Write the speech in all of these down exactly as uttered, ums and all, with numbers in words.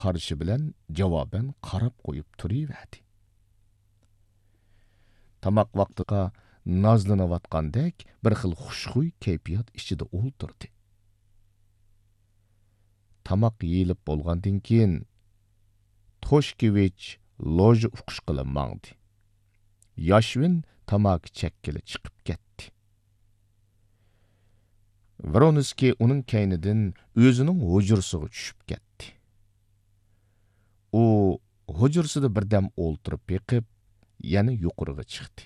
qarishi bilan javoban qarab qo'yib turaverdi. Tamoq vaqtiga nozlanayotgandek bir xil xushxuy kayfiyat ichida o'ltirdi. Tamoq yeyilib bo'lgandan keyin Toshkevich loja uqish qilib mangdi. Yashvin tamoq chekkili chiqib ketdi. Vronskiy uning kaynidan o'zining hujursiga tushib ketdi. U hujursida birdam o'ltirib beqib, yana yuqoriga chiqdi.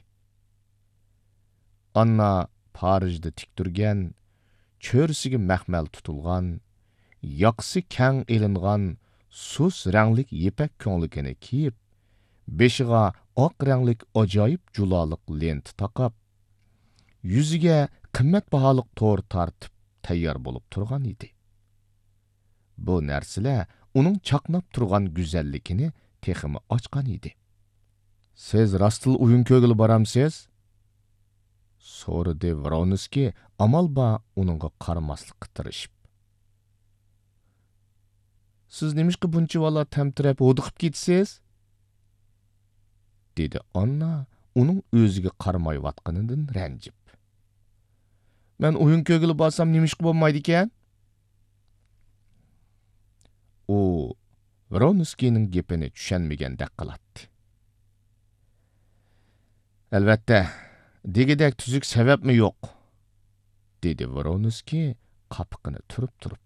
Anna Parijda tik turgan, cho'rsiga mahmal tutilgan, yoqsi kang elingan sus ranglik yepak ko'ngligini kiyib, beshiga oq ranglik ajoyib juloliq lent taqab, yuziga qimmatbaholiq to'r tartib tayyor bo'lib turgan edi. Bu narsalar uning chaqnab turgan go'zalligini teximi ochgan edi. Siz rostl o'yin ko'gili boramsiz? So'radi Vronskiy amal ba uningga qaramaslikka tirishib. Siz nimishqa buncha vala tamtirab o'diqib ketsiz? Dedi Anna uning o'ziga qaramayotganidan ranjib. Men o'yin ko'gili bo'lsam nimishqa bo'lmaydi ekan? U Vronskiyning gapini tushunmagandek qilatdi. Albatta, degidek tuzuk sababmi yo'q? Dedi Vronskiy qapiqini turib-turib.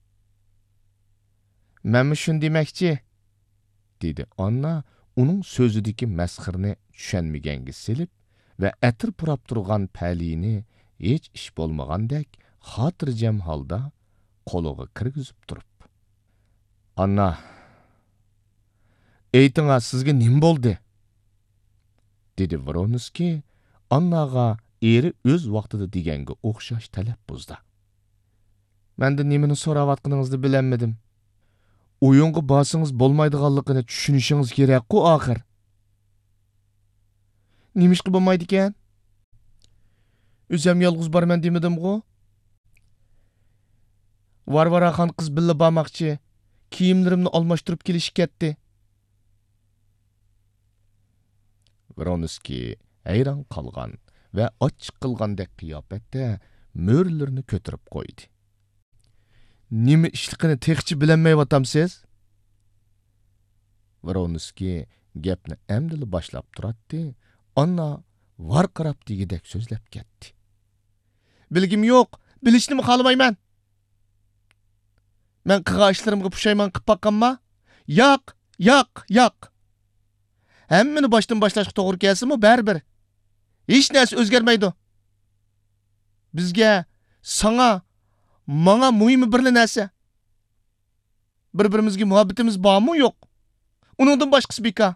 Menmi shun demakchi? Dedi Anna uning so'zidagi masxirni tushunmaganga silib va atir purab turgan palini hech ish bo'lmagandek xotirjam holda qo'liga kirgizib turib. Anna, aytinga sizga nim bo'ldi? Dedi Vronskiy Annaga eri o'z vaqtida deganga o'xshash talab buzdi. Menda nimani so'rayotganingizni bilanmadim. O'yinga borsangiz bo'lmaydiganligini tushunishingiz kerak-ku oxir. Nimishqa bo'lmaydi ekan? O'zim yolg'iz borman demadim-ku. Varvaraxon qiz billa bormoqchi. Kiyimlarimni almashtirib kelishib ketdi. Vronskiy hayron qolgan va ochiq qilgandek qiyofatda mo'rlarini ko'tarib qo'ydi. Nima ishligini texchi bilanmayyotamsiz? Vronskiy gapni amdili boshlab turadi. Anna varqirab degidek so'zlab ketdi. Bilgim yo'q, bilishni xohlamayman. Men qilgan ishlarimga pushaymon qilib boqqanman? Yo'q, yo'q, yo'q. Hammani boshdan boshlashga to'g'ri kelsimi, baribir. Hech narsa o'zgarmaydi. Bizga, sana, manga muhimi bir narsa. Bir-birimizga muhabbatimiz bormi, yo'q? Uningdan boshqasi beka.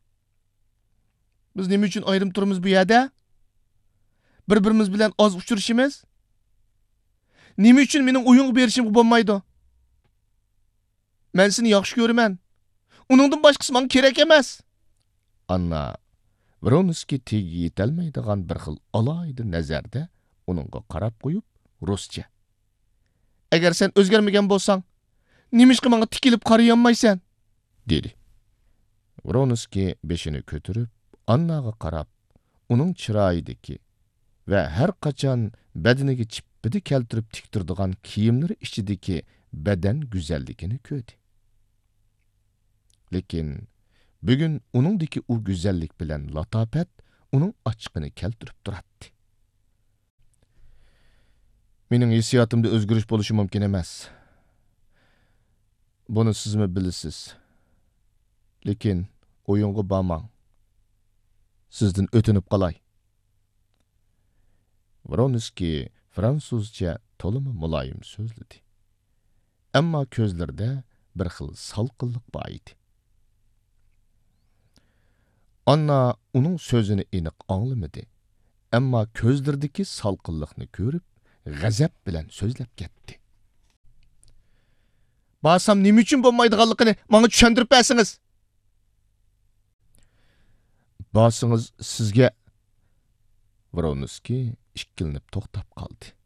Biz nima uchun ayrim turimiz bu yerda? Bir-birimiz bilan oz uchrashimiz? Nima uchun mening o'yinga berishimga bo'lmaydi? Men seni yaxshi ko'raman. Uningdan boshqasi menga kerak emas. Anna Vronskiy tegi yetolmaydigan bir xil alohida nazarda uningga qarab qo'yib, ruscha. Agar sen o'zgarmagan bo'lsang, nimishqa menga tikilib qarayolmaysan? dedi. Vronskiy beshini ko'tarib, Annaga qarab, uning chiroyidagi va har qachon badaniga chippidi keltirib tiktirdigan kiyimlari ichidagi badan go'zalligini ko'rdi. Lekin bugun uningdagi u go'zallik bilan latofat uning ochiqini keltirib turadi. Mening hissiyotimda o'zgarish bo'lishi mumkin emas. Buni sizmi bilasiz? Lekin o'yinga bormang. Sizdan o'tinib qolay. Vronskiy fransuzcha to'limi muloyim so'zladi. Ammo ko'zlarida bir xil salqinlik bor edi. Anna uning so'zini aniq anglamadi. Ammo ko'zlaridagi salqinlikni ko'rib, g'azab bilan so'zlab ketdi. Basam nima uchun bo'lmaydiganligini menga tushuntirib bersangiz. Basangiz sizga Vronskiy ikkilanib to'xtab qoldi.